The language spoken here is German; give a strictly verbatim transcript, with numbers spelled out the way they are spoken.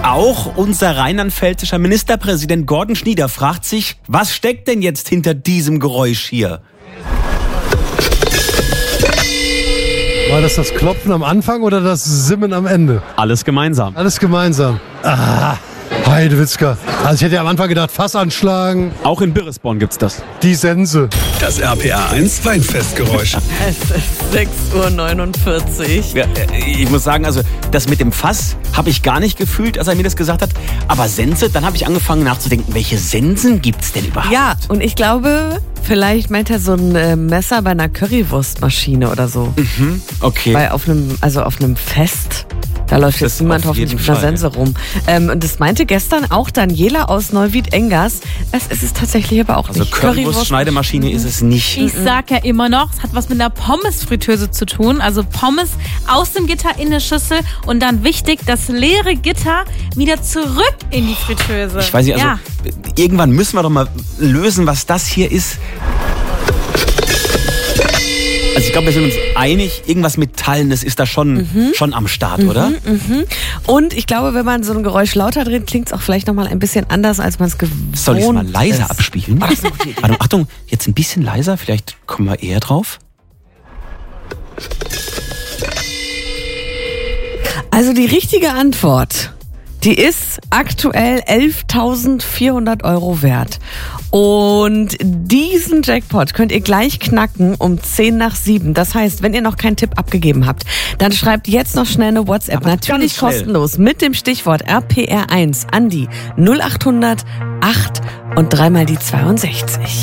Auch unser rheinland-pfälzischer Ministerpräsident Gordon Schnieder fragt sich, was steckt denn jetzt hinter diesem Geräusch hier? War das das Klopfen am Anfang oder das Simmen am Ende? Alles gemeinsam. Alles gemeinsam. Ah, Heidewitzka. Also ich hätte ja am Anfang gedacht, Fass anschlagen. Auch in Birresborn gibt's das. Die Sense. Das R P R eins Weinfestgeräusch. Es ist sechs Uhr neunundvierzig. Ja, ich muss sagen, also das mit dem Fass habe ich gar nicht gefühlt, als er mir das gesagt hat. Aber Sense, dann habe ich angefangen nachzudenken, welche Sensen gibt's denn überhaupt? Ja, und ich glaube, vielleicht meint er so ein äh, Messer bei einer Currywurstmaschine oder so. Mhm, okay. Weil auf einem, also auf einem Fest, da läuft Das jetzt niemand auf hoffentlich jeden mit einer Fall. Sense rum. Ähm, und das meinte gestern auch Daniela aus Neuwied-Engers. Es ist es tatsächlich aber auch Also nicht. Currywurst-Schneidemaschine ist es nicht. Ich sag ja immer noch, es hat was mit einer Pommesfritteuse zu tun. Also Pommes aus dem Gitter in eine Schüssel und dann wichtig, das leere Gitter wieder zurück in die Fritteuse. Ich weiß nicht, also ja. irgendwann müssen wir doch mal lösen, was das hier ist. Also ich glaube, wir sind uns einig, irgendwas Metallenes ist da schon, mhm. schon am Start, oder? Mhm. Und ich glaube, wenn man so ein Geräusch lauter dreht, klingt es auch vielleicht nochmal ein bisschen anders, als man es gewohnt ist. Soll ich es mal leiser abspielen? Ach, das ist eine gute Idee. Achtung, Achtung, jetzt ein bisschen leiser, vielleicht kommen wir eher drauf. Also die richtige Antwort, die ist aktuell elftausendvierhundert Euro wert. Und diesen Jackpot könnt ihr gleich knacken um zehn nach sieben. Das heißt, wenn ihr noch keinen Tipp abgegeben habt, dann schreibt jetzt noch schnell eine WhatsApp. Aber Natürlich ganz schnell. kostenlos mit dem Stichwort R P R eins an die null achthundert acht und dreimal die zweiundsechzig.